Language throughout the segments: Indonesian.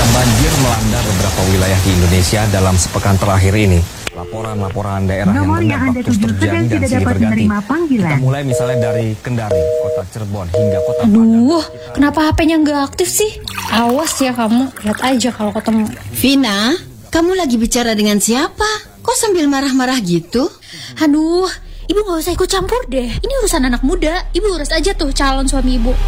Banjir melanda beberapa wilayah di Indonesia dalam sepekan terakhir ini. Laporan-laporan daerah yang terdampak terus terjadi dan silih berganti. Kita mulai misalnya dari Kendari, kota Cirebon, hingga kota Padang. Aduh, kenapa HP-nya nggak aktif sih? Awas ya kamu, lihat aja kalau ketemu. Vina, kamu lagi bicara dengan siapa? Kok sambil marah-marah gitu? Aduh, ibu nggak usah ikut campur deh. Ini urusan anak muda, ibu urus aja tuh calon suami ibu.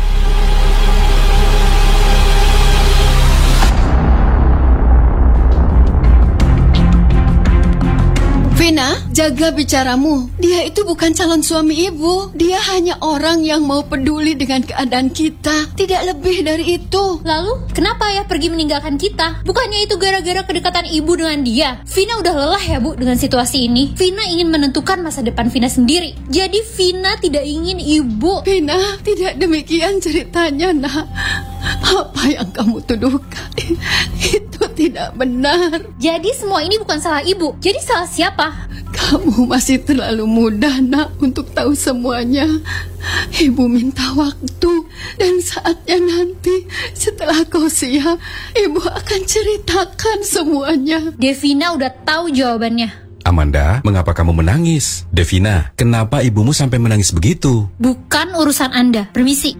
Vina, jaga bicaramu. Dia itu bukan calon suami ibu. Dia hanya orang yang mau peduli dengan keadaan kita. Tidak lebih dari itu. Lalu, kenapa ya pergi meninggalkan kita? Bukannya itu gara-gara kedekatan ibu dengan dia? Vina udah lelah ya bu dengan situasi ini. Vina ingin menentukan masa depan Vina sendiri. Jadi Vina tidak ingin ibu. Vina, tidak demikian ceritanya, nak. Apa yang kamu tuduhkan itu tidak benar. Jadi semua ini bukan salah ibu. Jadi salah siapa? Kamu masih terlalu muda, nak, untuk tahu semuanya. Ibu minta waktu, dan saatnya nanti setelah kau siap, ibu akan ceritakan semuanya. Devina udah tahu jawabannya. Amanda, mengapa kamu menangis? Devina, kenapa ibumu sampai menangis begitu? Bukan urusan Anda. Permisi.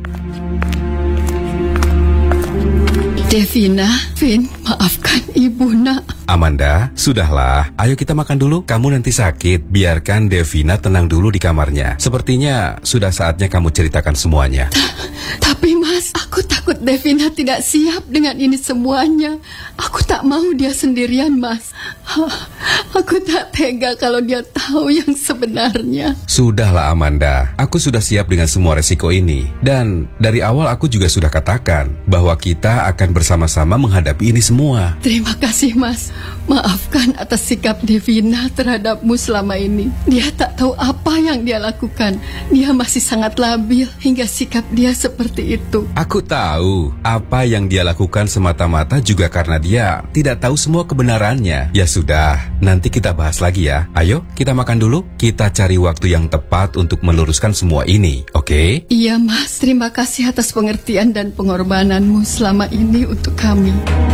Devina, Vin, maafkan ibu, nak. Amanda, sudahlah. Ayo kita makan dulu. Kamu nanti sakit. Biarkan Devina tenang dulu di kamarnya. Sepertinya sudah saatnya kamu ceritakan semuanya. Tapi mas, aku takut Devina tidak siap dengan ini semuanya. Aku tak mau dia sendirian, mas. Aku tak tega kalau dia tahu yang sebenarnya. Sudahlah Amanda, aku sudah siap dengan semua resiko ini. Dan dari awal aku juga sudah katakan bahwa kita akan bersama-sama menghadapi ini semua. Terima kasih, mas. Maafkan atas sikap Devina terhadapmu selama ini. Dia tak tahu apa yang dia lakukan. Dia masih sangat labil hingga sikap dia seperti itu. Aku tahu apa yang dia lakukan semata-mata juga karena dia tidak tahu semua kebenarannya. Ya sudah, nanti kita bahas lagi ya. Ayo kita makan dulu. Kita cari waktu yang tepat untuk meluruskan semua ini, oke? Iya mas, terima kasih atas pengertian dan pengorbananmu selama ini untuk kami.